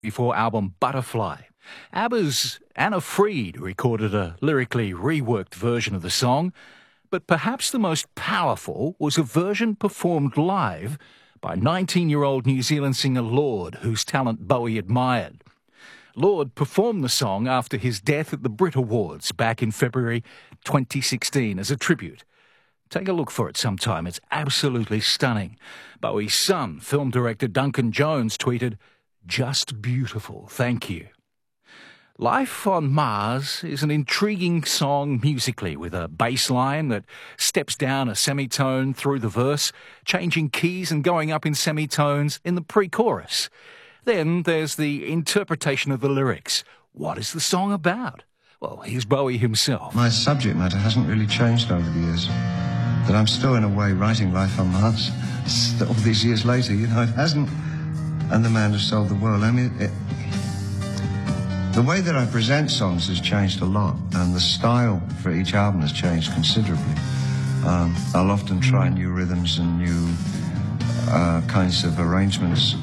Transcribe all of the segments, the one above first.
before album Butterfly. ABBA's Anna Fried recorded a lyrically reworked version of the song, but perhaps the most powerful was a version performed live by 19-year-old New Zealand singer Lorde, whose talent Bowie admired. Lorde performed the song after his death at the Brit Awards back in February 2016 as a tribute. Take a look for it sometime. It's absolutely stunning. Bowie's son, film director Duncan Jones, tweeted, "Just beautiful, thank you." Life on Mars is an intriguing song musically, with a bass line that steps down a semitone through the verse, changing keys and going up in semitones in the pre-chorus. Then there's the interpretation of the lyrics. What is the song about? Well, here's Bowie himself. My subject matter hasn't really changed over the years. That I'm still, in a way, writing Life on Mars all these years later. You know, it hasn't. And The Man Who Sold the World. I mean, the way that I present songs has changed a lot, and the style for each album has changed considerably. I'll often try new rhythms and new kinds of arrangements.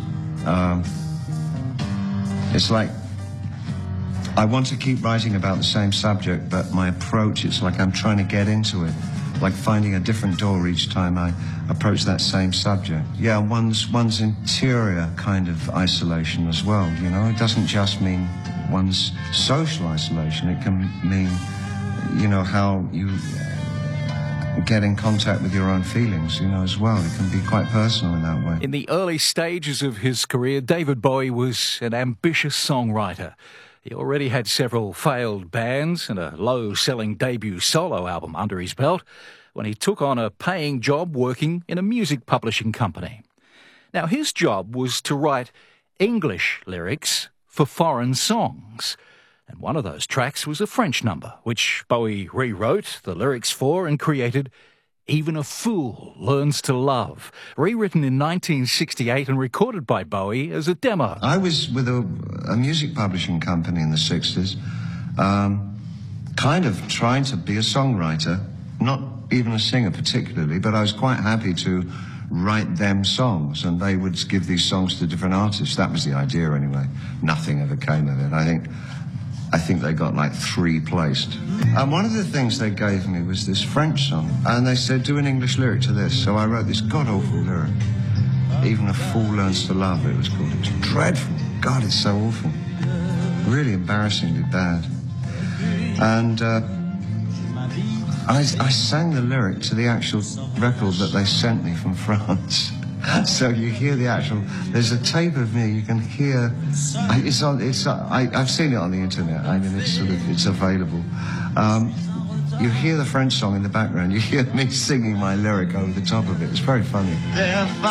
It's like I want to keep writing about the same subject, but my approach, it's like I'm trying to get into it, like finding a different door each time I approach that same subject. Yeah, one's interior kind of isolation as well, you know. It doesn't just mean one's social isolation. It can mean, you know, how you get in contact with your own feelings, you know, as well. It can be quite personal in that way. In the early stages of his career, David Bowie was an ambitious songwriter. He already had several failed bands and a low-selling debut solo album under his belt when he took on a paying job working in a music publishing company. Now, his job was to write English lyrics for foreign songs. And one of those tracks was a French number, which Bowie rewrote the lyrics for and created Even a Fool Learns to Love, rewritten in 1968 and recorded by Bowie as a demo. I was with a music publishing company in the 60s, kind of trying to be a songwriter, not even a singer particularly, but I was quite happy to write them songs, and they would give these songs to different artists. That was the idea anyway. Nothing ever came of it. I think they got like 3 placed. And one of the things they gave me was this French song, and they said, do an English lyric to this. So I wrote this god-awful lyric. Even a Fool Learns to Love, it was called. It was dreadful. God, it's so awful. Really embarrassingly bad. And I sang the lyric to the actual record that they sent me from France. So you hear the actual, there's a tape of me, you can hear, I've seen it on the internet, I mean, it's available. You hear the French song in the background, you hear me singing my lyric over the top of it. It's very funny.